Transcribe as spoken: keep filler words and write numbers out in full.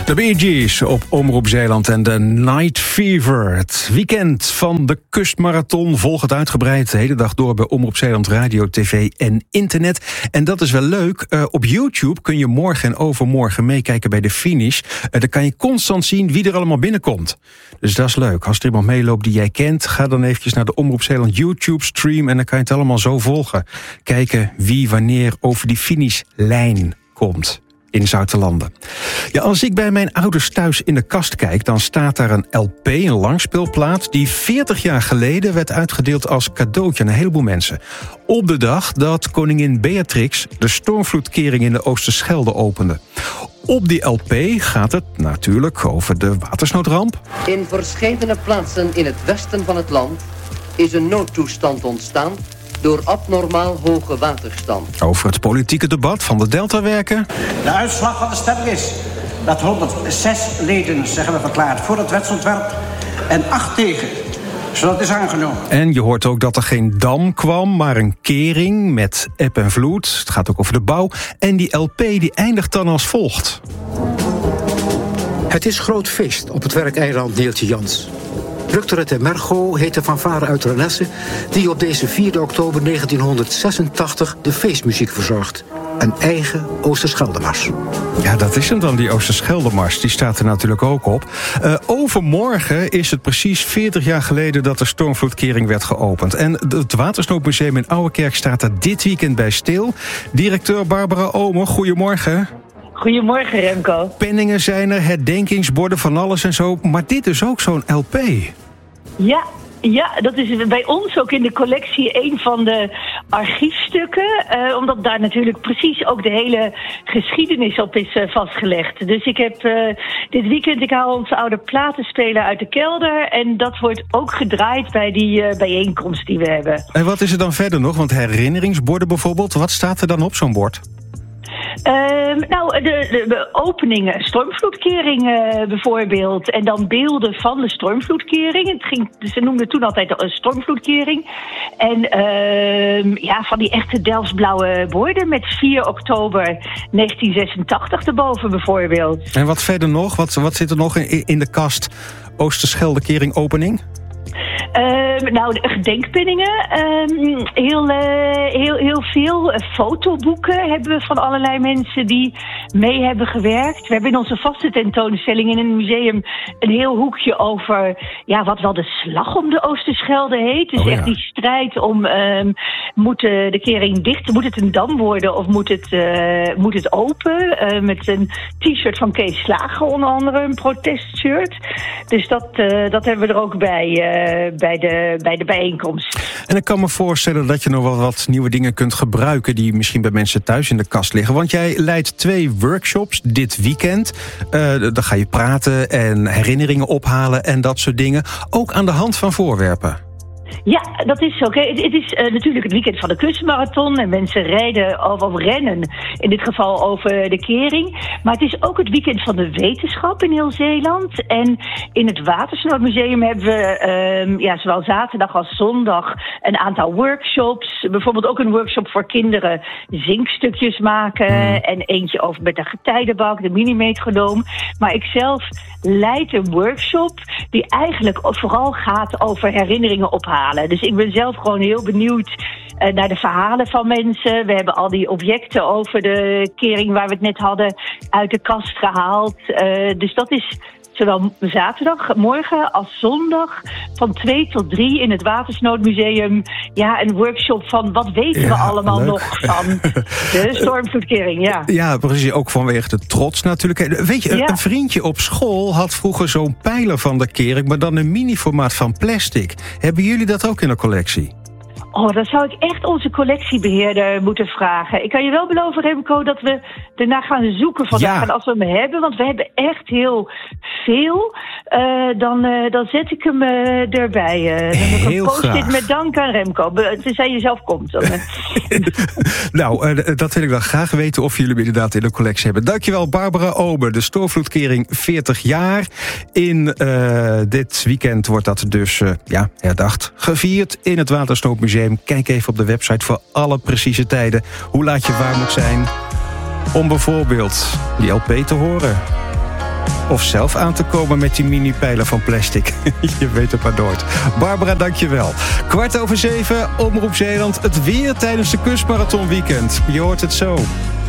De Bee Gees op Omroep Zeeland en de Night Fever. Het weekend van de Kustmarathon. Volg het uitgebreid de hele dag door bij Omroep Zeeland Radio, tv en internet. En dat is wel leuk. Uh, op YouTube kun je morgen en overmorgen meekijken bij de finish. Uh, dan kan je constant zien wie er allemaal binnenkomt. Dus dat is leuk. Als er iemand meeloopt die jij kent, ga dan eventjes naar de Omroep Zeeland YouTube stream en dan kan je het allemaal zo volgen. Kijken wie wanneer over die finishlijn komt in Zoutelanden. Ja, als ik bij mijn ouders thuis in de kast kijk, dan staat daar een L P, een langspeelplaat, die veertig jaar geleden werd uitgedeeld als cadeautje aan een heleboel mensen. Op de dag dat koningin Beatrix de stormvloedkering in de Oosterschelde opende. Op die L P gaat het natuurlijk over de watersnoodramp. In verscheidene plaatsen in het westen van het land is een noodtoestand ontstaan door abnormaal hoge waterstand. Over het politieke debat van de Deltawerken. De uitslag van de stemming is dat honderdzes leden zich hebben verklaard voor het wetsontwerp en acht tegen. Zodat het is aangenomen. En je hoort ook dat er geen dam kwam, maar een kering met eb en vloed. Het gaat ook over de bouw. En die L P die eindigt dan als volgt. Het is groot feest op het werkeiland Neeltje Jans. Drukterit en Mergo heet de fanfare uit Renesse, die op deze vierde oktober negentienhonderdzesentachtig de feestmuziek verzorgt. Een eigen Oosterscheldemars. Ja, dat is hem dan, die Oosterscheldemars. Die staat er natuurlijk ook op. Uh, overmorgen is het precies veertig jaar geleden dat de stormvloedkering werd geopend. En het Watersnoodmuseum in Ouwerkerk staat er dit weekend bij stil. Directeur Barbara Omer, goedemorgen. Goedemorgen, Remco. Penningen zijn er, herdenkingsborden, van alles en zo. Maar dit is ook zo'n L P. Ja, ja, dat is bij ons ook in de collectie een van de archiefstukken. Uh, omdat daar natuurlijk precies ook de hele geschiedenis op is uh, vastgelegd. Dus ik heb uh, dit weekend, ik haal onze oude platenspeler uit de kelder. En dat wordt ook gedraaid bij die uh, bijeenkomst die we hebben. En wat is er dan verder nog? Want herinneringsborden bijvoorbeeld, wat staat er dan op zo'n bord? Uh, nou, de, de, de openingen, stormvloedkering uh, bijvoorbeeld. En dan beelden van de stormvloedkering. Het ging, ze noemden toen altijd een stormvloedkering. En uh, ja, van die echte Delftsblauwe borden met vier oktober negentienhonderdzesentachtig erboven bijvoorbeeld. En wat verder nog? Wat, wat zit er nog in, in de kast Oosterscheldekering opening? Uh, nou, de gedenkpenningen. Uh, heel, uh, heel, heel veel uh, fotoboeken hebben we van allerlei mensen die mee hebben gewerkt. We hebben in onze vaste tentoonstelling in het museum een heel hoekje over ja, wat wel de slag om de Oosterschelde heet. Dus oh, ja. echt die strijd om uh, moet de kering dicht, moet het een dam worden of moet het, uh, moet het open? Uh, met een t-shirt van Kees Slager onder andere, een protestshirt. Dus dat, uh, dat hebben we er ook bij. Uh, Bij de, bij de bijeenkomst. En ik kan me voorstellen dat je nog wel wat nieuwe dingen kunt gebruiken die misschien bij mensen thuis in de kast liggen. Want jij leidt twee workshops dit weekend. Uh, dan ga je praten en herinneringen ophalen en dat soort dingen. Ook aan de hand van voorwerpen. Ja, dat is zo. Okay. Het, het is uh, natuurlijk het weekend van de Kustmarathon. En mensen rijden of, of rennen, in dit geval over de kering. Maar het is ook het weekend van de wetenschap in heel Zeeland. En in het Watersnoodmuseum hebben we uh, ja, zowel zaterdag als zondag een aantal workshops. Bijvoorbeeld ook een workshop voor kinderen zinkstukjes maken. Mm. En eentje over met de getijdenbak, de mini-metronoom. Maar ik zelf leid een workshop die eigenlijk vooral gaat over herinneringen ophalen. Dus ik ben zelf gewoon heel benieuwd uh, naar de verhalen van mensen. We hebben al die objecten over de kering waar we het net hadden uit de kast gehaald. Uh, dus dat is zowel zaterdag, morgen als zondag van twee tot drie in het Watersnoodmuseum. Ja, een workshop van wat weten ja, we allemaal leuk. nog van de stormvloedkering. Ja. ja, precies. Ook vanwege de trots natuurlijk. Weet je, ja. een vriendje op school had vroeger zo'n pijler van de kering, maar dan een mini-formaat van plastic. Hebben jullie dat ook in de collectie? Oh, dan zou ik echt onze collectiebeheerder moeten vragen. Ik kan je wel beloven, Remco, dat we ernaar gaan zoeken vandaag. Ja. En als we hem hebben, want we hebben echt heel veel, uh, dan, uh, dan zet ik hem uh, erbij. Uh, heel post graag. Dit met dank aan Remco. Tenzij je zelf komt. Dan, uh. nou, uh, dat wil ik dan graag weten of jullie hem inderdaad in de collectie hebben. Dankjewel, Barbara Ober. De stormvloedkering veertig jaar. In uh, dit weekend wordt dat dus uh, ja, herdacht, gevierd in het Watersnoodmuseum. Kijk even op de website voor alle precieze tijden. Hoe laat je waar moet zijn om bijvoorbeeld die L P te horen. Of zelf aan te komen met die mini-pijlen van plastic. Je weet het maar nooit. Barbara, dankjewel. Kwart over zeven, Omroep Zeeland. Het weer tijdens de Kustmarathon weekend. Je hoort het zo.